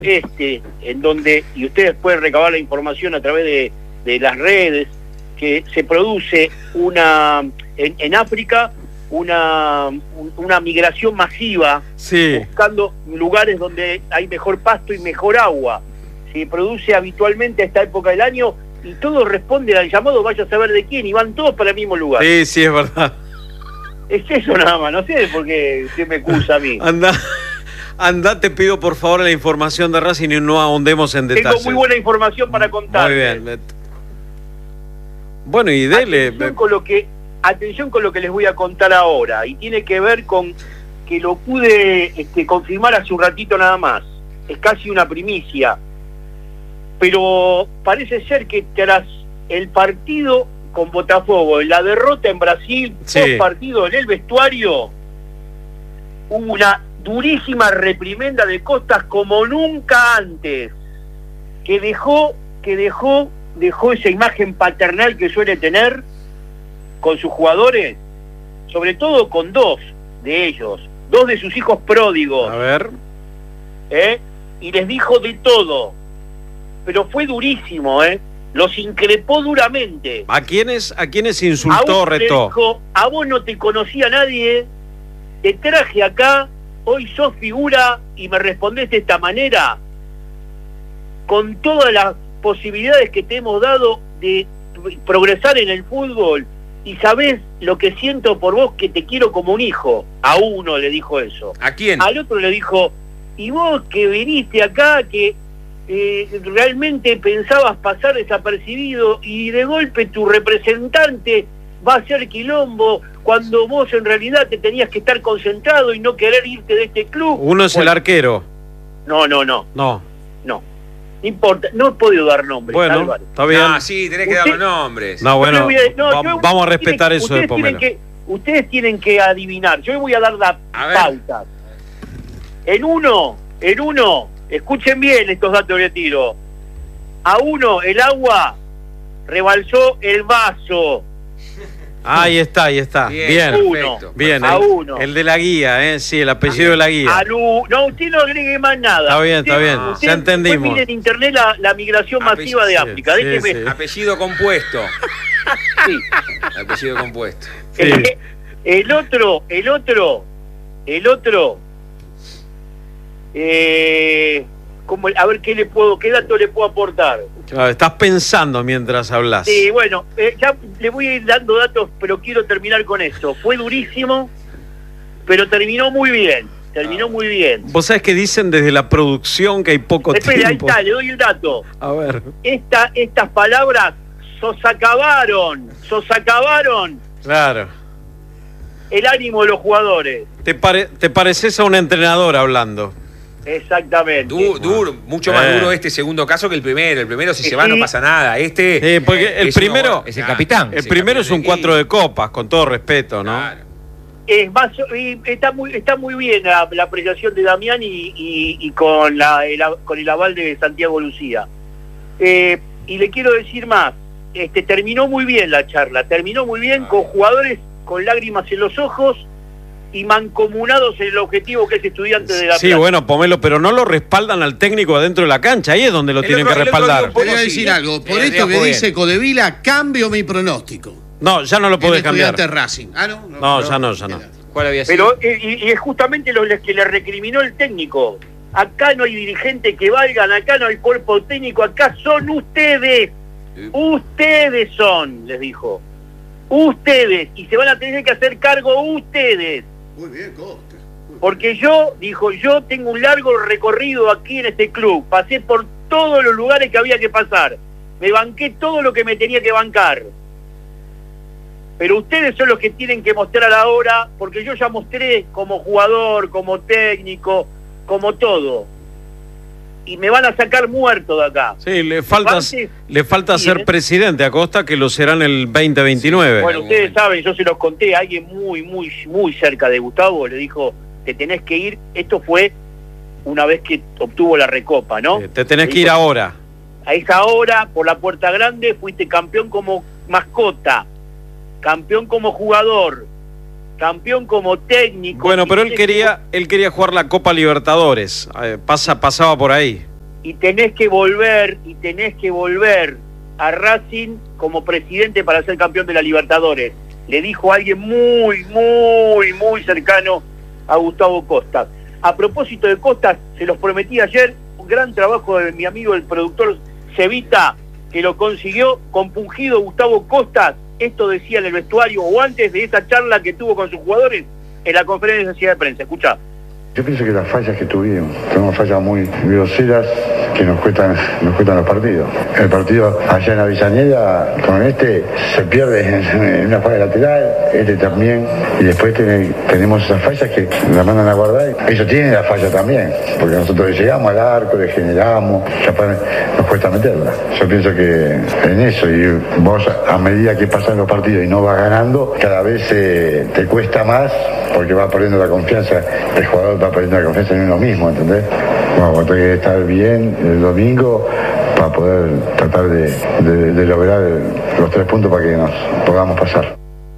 en donde, y ustedes pueden recabar la información a través de las redes, que se produce en África una migración masiva, sí, buscando lugares donde hay mejor pasto y mejor agua. Se produce habitualmente a esta época del año y todo responde al llamado, vaya a saber de quién, y van todos para el mismo lugar. Sí, sí, es verdad. Es eso nada más, no sé por qué se me acusa a mí. Anda, te pido por favor la información de Racing y no ahondemos en detalles. Tengo muy buena información para contar. Muy bien. Bueno, y dele. Atención con lo que les voy a contar ahora, y tiene que ver con que lo pude confirmar hace un ratito nada más. Es casi una primicia. Pero parece ser que tras el partido con Botafogo, la derrota en Brasil, sí, post partido en el vestuario, hubo una durísima reprimenda de Costas como nunca antes, que dejó esa imagen paternal que suele tener con sus jugadores, sobre todo con dos de ellos, dos de sus hijos pródigos. A ver. Y les dijo de todo, pero fue durísimo, los increpó duramente. ¿A quiénes insultó, retó? Dijo, a vos no te conocía nadie, te traje acá, hoy sos figura y me respondés de esta manera, con todas las posibilidades que te hemos dado de progresar en el fútbol, y sabés lo que siento por vos, que te quiero como un hijo. A uno le dijo eso. ¿A quién? Al otro le dijo, y vos que viniste acá, que realmente pensabas pasar desapercibido, y de golpe tu representante va a ser quilombo, cuando vos en realidad te tenías que estar concentrado y no querer irte de este club. Uno es el arquero. No. No importa, no he podido dar nombres. Bueno, Álvaro. está bien. Ah, sí, tenés que dar los nombres. No, bueno, vamos a respetar eso de Pomelo. Ustedes tienen que adivinar. Yo voy a dar la pauta. En uno, escuchen bien estos datos que tiro. A uno, el agua rebalsó el vaso. Ahí está. Bien. Perfecto. Bien. A uno. El de la guía, sí, el apellido de la guía. No, usted no agregue más nada. Está bien. Ya entendimos. Mire en internet la migración masiva de África. Sí. Apellido compuesto. Sí. Apellido compuesto. Sí. El otro. A ver qué dato le puedo aportar. Claro, estás pensando mientras hablas. Sí, bueno, ya le voy a ir dando datos, pero quiero terminar con esto. Fue durísimo, pero terminó muy bien. Muy bien. Vos sabés que dicen desde la producción que hay poco tiempo. Ahí está, le doy el dato. A ver. Estas palabras sosacabaron Claro. el ánimo de los jugadores. Te pareces a un entrenador hablando. Exactamente. Duro, mucho más duro este segundo caso que el primero. El primero, si se va, no pasa nada. Porque el primero es el capitán. El primero es un 4 de copas, con todo respeto, ¿no? Claro. Está muy bien la apreciación de Damián y con el aval de Santiago Lucía. Y le quiero decir más. Terminó muy bien la charla. Terminó muy bien con jugadores con lágrimas en los ojos y mancomunados en el objetivo que es Estudiantes de La Plata. Sí, bueno, Pomelo, pero no lo respaldan al técnico adentro de la cancha, ahí es donde lo tienen que respaldar. Voy a decir algo, por esto que dice Codevila, cambio mi pronóstico. No, ya no lo podés cambiar. Estudiantes Racing. No, ya no. ¿Cuál había sido? Pero y es justamente lo que le recriminó el técnico. Acá no hay dirigentes que valgan, acá no hay cuerpo técnico, acá son ustedes. Ustedes son, les dijo. Ustedes, y se van a tener que hacer cargo ustedes. Muy bien, Costa. Porque yo tengo un largo recorrido aquí en este club. Pasé por todos los lugares que había que pasar. Me banqué todo lo que me tenía que bancar. Pero ustedes son los que tienen que mostrar ahora, porque yo ya mostré como jugador, como técnico, como todo. Y me van a sacar muerto de acá. Sí, le falta ser presidente a Costa, que lo será en el 2029. Bueno, ustedes saben, yo se los conté, a alguien muy cerca de Gustavo le dijo, te tenés que ir. Esto fue una vez que obtuvo la recopa, ¿no? Te tenés que ir ahora. A esa hora, por la puerta grande, fuiste campeón como mascota, campeón como jugador, campeón como técnico. Bueno, pero él quería jugar la Copa Libertadores. Pasaba por ahí. y tenés que volver a Racing como presidente para ser campeón de la Libertadores. Le dijo a alguien muy cercano a Gustavo Costas. A propósito de Costas, se los prometí ayer, un gran trabajo de mi amigo el productor Cevita, que lo consiguió, compungido Gustavo Costas. Esto decía en el vestuario o antes de esa charla que tuvo con sus jugadores en la conferencia de prensa. Escuchá. Yo pienso que las fallas que tuvimos fallas muy groseras que nos cuestan los partidos. El partido allá en Avellaneda con se pierde en una falla lateral, también, y después tenemos esas fallas que la mandan a guardar. Ellos tienen la falla también, porque nosotros le llegamos al arco, le generamos, nos cuesta meterla. Yo pienso que en eso, y vos a medida que pasan los partidos y no vas ganando, cada vez te cuesta más, porque va perdiendo la confianza, el jugador va perdiendo la confianza en uno mismo, ¿entendés? Bueno, tengo que estar bien el domingo para poder tratar de lograr los 3 puntos para que nos podamos pasar.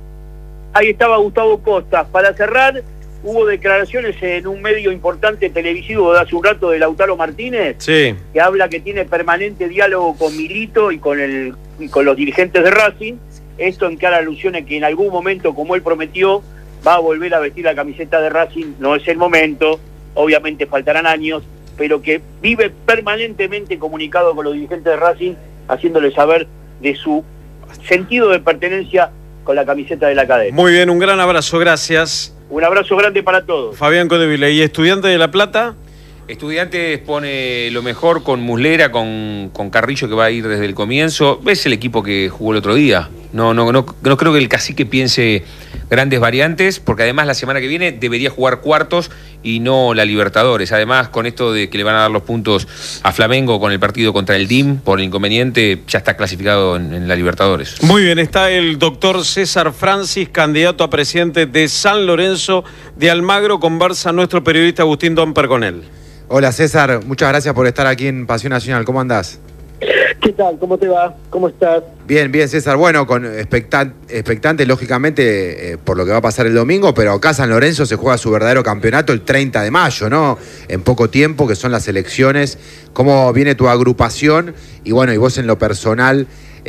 Ahí estaba Gustavo Costas. Para cerrar, hubo declaraciones en un medio importante televisivo de hace un rato de Lautaro Martínez, sí, que habla que tiene permanente diálogo con Milito y con los dirigentes de Racing. Esto en clara alusión a que en algún momento, como él prometió, va a volver a vestir la camiseta de Racing. No es el momento, obviamente faltarán años, pero que vive permanentemente comunicado con los dirigentes de Racing, haciéndoles saber de su sentido de pertenencia con la camiseta de la academia. Muy bien, un gran abrazo, gracias. Un abrazo grande para todos. Fabián Codevila. ¿Y Estudiante de La Plata? Estudiantes pone lo mejor con Muslera, con Carrillo, que va a ir desde el comienzo. ¿Ves el equipo que jugó el otro día? No creo que el cacique piense grandes variantes, porque además la semana que viene debería jugar cuartos y no la Libertadores. Además, con esto de que le van a dar los puntos a Flamengo con el partido contra el DIM, por el inconveniente, ya está clasificado en la Libertadores. Muy bien, está el doctor César Francis, candidato a presidente de San Lorenzo de Almagro. Conversa nuestro periodista Agustín Domper con él. Hola César, muchas gracias por estar aquí en Pasión Nacional. ¿Cómo andás? ¿Qué tal? ¿Cómo te va? ¿Cómo estás? Bien, César. Bueno, expectante lógicamente por lo que va a pasar el domingo, pero acá San Lorenzo se juega su verdadero campeonato el 30 de mayo, ¿no? En poco tiempo, que son las elecciones. ¿Cómo viene tu agrupación? Y bueno, y vos en lo personal,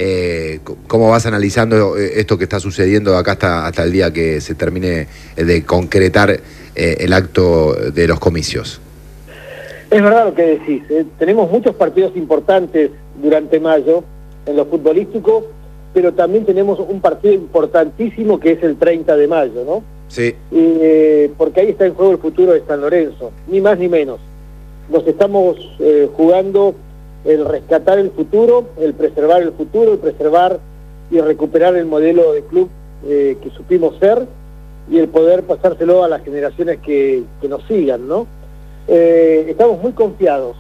¿cómo vas analizando esto que está sucediendo de acá hasta el día que se termine de concretar el acto de los comicios? Es verdad lo que decís, tenemos muchos partidos importantes durante mayo en lo futbolístico, pero también tenemos un partido importantísimo que es el 30 de mayo, ¿no? Sí. Porque ahí está en juego el futuro de San Lorenzo, ni más ni menos. Nos estamos jugando el rescatar el futuro, el preservar y recuperar el modelo de club que supimos ser, y el poder pasárselo a las generaciones que nos sigan, ¿no? Estamos muy confiados,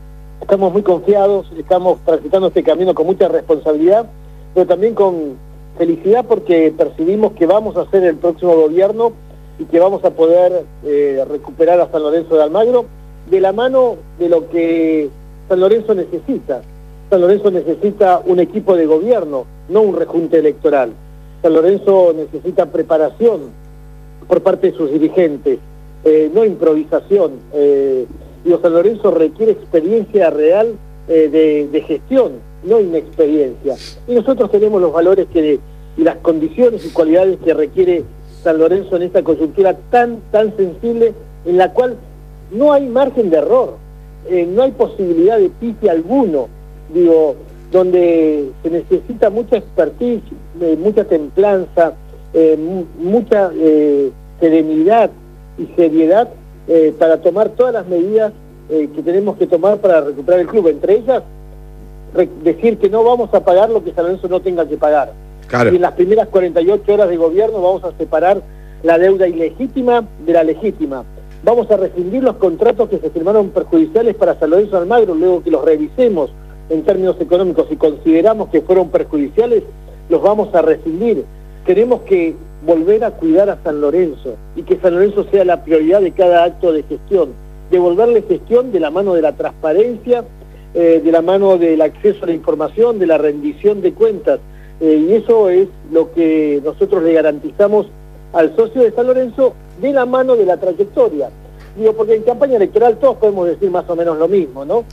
estamos transitando este camino con mucha responsabilidad, pero también con felicidad, porque percibimos que vamos a ser el próximo gobierno y que vamos a poder recuperar a San Lorenzo de Almagro de la mano de lo que San Lorenzo necesita. San Lorenzo necesita un equipo de gobierno, no un rejunte electoral. San Lorenzo necesita preparación por parte de sus dirigentes, no improvisación. San Lorenzo requiere experiencia real de gestión, no inexperiencia. Y nosotros tenemos los valores y las condiciones y cualidades que requiere San Lorenzo en esta coyuntura tan sensible, en la cual no hay margen de error, no hay posibilidad de pifia alguno, donde se necesita mucha expertise, mucha templanza, mucha serenidad y seriedad para tomar todas las medidas que tenemos que tomar para recuperar el club. Entre ellas, decir que no vamos a pagar lo que San Lorenzo no tenga que pagar. Claro. Y en las primeras 48 horas de gobierno vamos a separar la deuda ilegítima de la legítima. Vamos a rescindir los contratos que se firmaron perjudiciales para San Lorenzo de Almagro, luego que los revisemos en términos económicos y consideramos que fueron perjudiciales, los vamos a rescindir. Tenemos que volver a cuidar a San Lorenzo y que San Lorenzo sea la prioridad de cada acto de gestión, devolverle gestión de la mano de la transparencia, de la mano del acceso a la información, de la rendición de cuentas, y eso es lo que nosotros le garantizamos al socio de San Lorenzo de la mano de la trayectoria. Porque en campaña electoral todos podemos decir más o menos lo mismo, ¿no?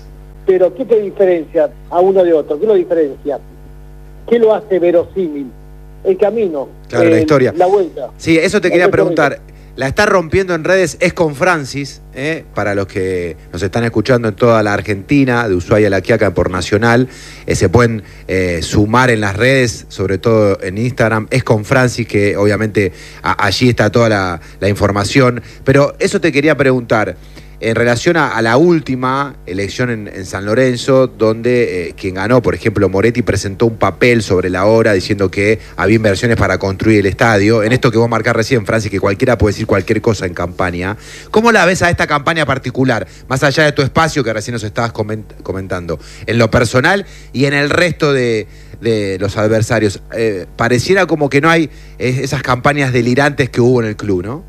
Pero ¿qué te diferencia a uno de otro? ¿Qué lo diferencia? ¿Qué lo hace verosímil? El camino. Claro, la historia. La vuelta. Sí, eso te quería preguntar. La está rompiendo en redes, es con Francis, para los que nos están escuchando en toda la Argentina, de Ushuaia a La Quiaca por Nacional, se pueden sumar en las redes, sobre todo en Instagram, es con Francis, que obviamente allí está toda la información. Pero eso te quería preguntar, en relación a la última elección en San Lorenzo, donde quien ganó, por ejemplo, Moretti, presentó un papel sobre la hora diciendo que había inversiones para construir el estadio. En esto que vos marcás recién, Francis, que cualquiera puede decir cualquier cosa en campaña. ¿Cómo la ves a esta campaña particular? Más allá de tu espacio que recién nos estabas comentando, en lo personal y en el resto de los adversarios. Pareciera como que no hay esas campañas delirantes que hubo en el club, ¿no?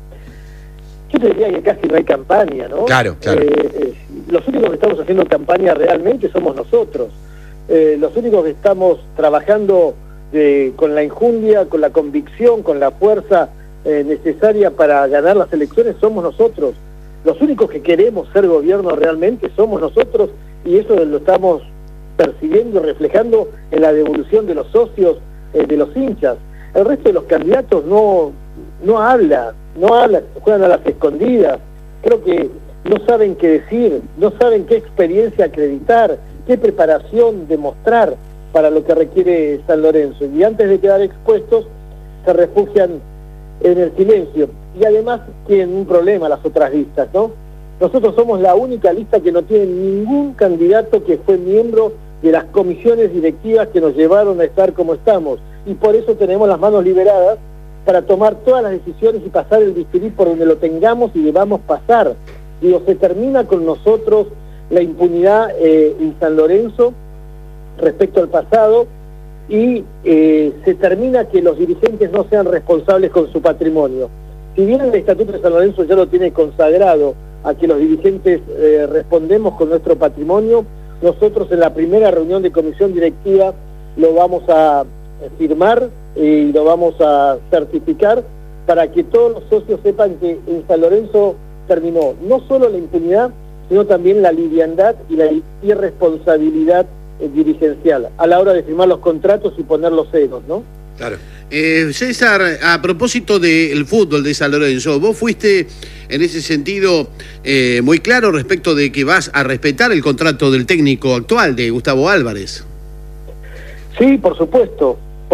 Yo te diría que casi no hay campaña, ¿no? Claro, claro. Los únicos que estamos haciendo campaña realmente somos nosotros. Los únicos que estamos trabajando con la enjundia, con la convicción, con la fuerza necesaria para ganar las elecciones somos nosotros. Los únicos que queremos ser gobierno realmente somos nosotros, y eso lo estamos percibiendo y reflejando en la devolución de los socios, de los hinchas. El resto de los candidatos no habla, juegan a las escondidas. Creo que no saben qué decir, no saben qué experiencia acreditar, qué preparación demostrar para lo que requiere San Lorenzo. Y antes de quedar expuestos, se refugian en el silencio. Y además tienen un problema las otras listas, ¿no? Nosotros somos la única lista que no tiene ningún candidato que fue miembro de las comisiones directivas que nos llevaron a estar como estamos. Y por eso tenemos las manos liberadas para tomar todas las decisiones y pasar el bisturí por donde lo tengamos y debamos pasar. Digo, se termina con nosotros la impunidad en San Lorenzo respecto al pasado, y se termina que los dirigentes no sean responsables con su patrimonio. Si bien el Estatuto de San Lorenzo ya lo tiene consagrado a que los dirigentes respondemos con nuestro patrimonio, nosotros en la primera reunión de comisión directiva lo vamos a firmar y lo vamos a certificar para que todos los socios sepan que en San Lorenzo terminó no solo la impunidad, sino también la liviandad y la irresponsabilidad dirigencial a la hora de firmar los contratos y poner los ceros, ¿no? Claro. César, a propósito del fútbol de San Lorenzo, vos fuiste en ese sentido muy claro respecto de que vas a respetar el contrato del técnico actual, de Gustavo Álvarez. Sí, por supuesto,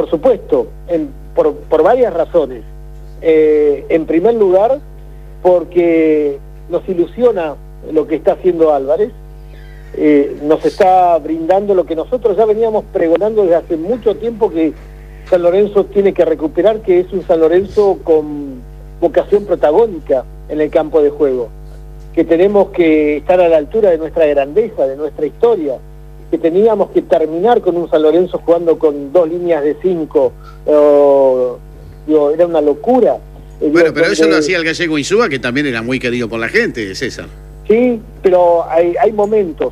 por varias razones. En primer lugar, porque nos ilusiona lo que está haciendo Álvarez, nos está brindando lo que nosotros ya veníamos pregonando desde hace mucho tiempo, que San Lorenzo tiene que recuperar, que es un San Lorenzo con vocación protagónica en el campo de juego, que tenemos que estar a la altura de nuestra grandeza, de nuestra historia, que teníamos que terminar con un San Lorenzo jugando con 2 líneas de 5, era una locura. Bueno, pero eso lo hacía el gallego Insúa, que también era muy querido por la gente, César. Sí, pero hay momentos,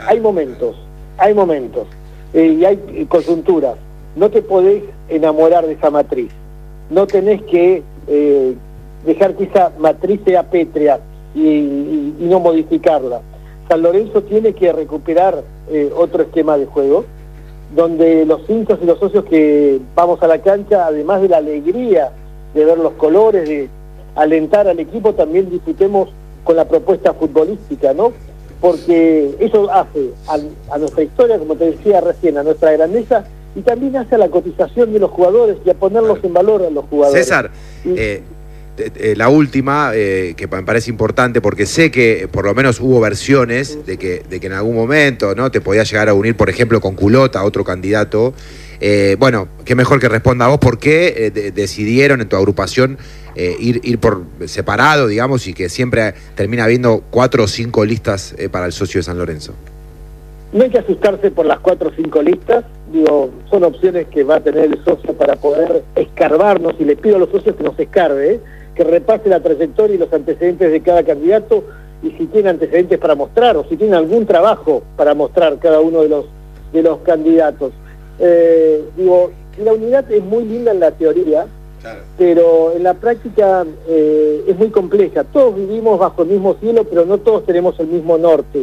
y hay coyunturas. No te podés enamorar de esa matriz, no tenés que dejar que esa matriz sea pétrea y no modificarla. San Lorenzo tiene que recuperar otro esquema de juego, donde los hinchas y los socios que vamos a la cancha, además de la alegría de ver los colores, de alentar al equipo, también disfrutemos con la propuesta futbolística, ¿no? Porque eso hace a nuestra historia, como te decía recién, a nuestra grandeza, y también hace a la cotización de los jugadores y a ponerlos en valor a los jugadores. César, la última, que me parece importante, porque sé que por lo menos hubo versiones de que en algún momento, ¿no?, te podías llegar a unir, por ejemplo, con Culota, otro candidato. Bueno, qué mejor que responda a vos, ¿por qué decidieron en tu agrupación ir por separado, digamos, y que siempre termina habiendo 4 o 5 listas para el socio de San Lorenzo? No hay que asustarse por las 4 o 5 listas, digo, son opciones que va a tener el socio para poder escarbarnos, y le pido a los socios que nos escarbe, que repase la trayectoria y los antecedentes de cada candidato, y si tiene antecedentes para mostrar, o si tiene algún trabajo para mostrar cada uno de los candidatos. Digo, la unidad es muy linda en la teoría, claro, pero en la práctica es muy compleja. Todos vivimos bajo el mismo cielo, pero no todos tenemos el mismo norte.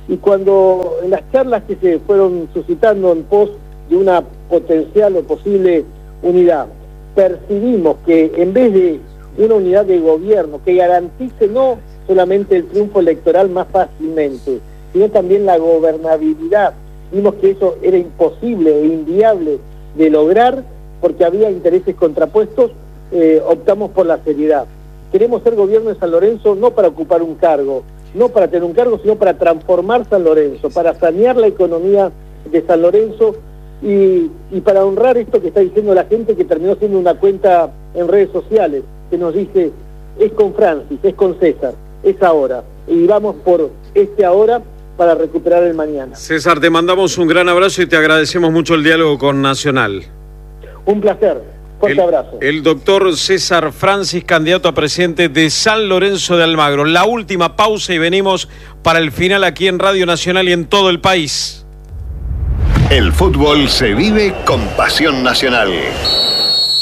Y cuando en las charlas que se fueron suscitando en pos de una potencial o posible unidad, percibimos que en vez de una unidad de gobierno que garantice no solamente el triunfo electoral más fácilmente, sino también la gobernabilidad, vimos que eso era imposible e inviable de lograr porque había intereses contrapuestos, optamos por la seriedad. Queremos ser gobierno de San Lorenzo no para ocupar un cargo, no para tener un cargo, sino para transformar San Lorenzo, para sanear la economía de San Lorenzo y para honrar esto que está diciendo la gente, que terminó siendo una cuenta en redes sociales, que nos dice, es con Francis, es con César, es ahora, y vamos por este ahora para recuperar el mañana. César, te mandamos un gran abrazo y te agradecemos mucho el diálogo con Nacional. Un placer. Fuerte abrazo. El doctor César Francis, candidato a presidente de San Lorenzo de Almagro. La última pausa y venimos para el final aquí en Radio Nacional y en todo el país. El fútbol se vive con pasión nacional.